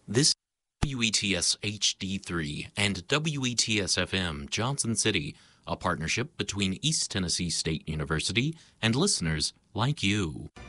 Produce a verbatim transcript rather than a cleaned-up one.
This is W E T S H D three and W E T S F M Johnson City, a partnership between East Tennessee State University and listeners like you.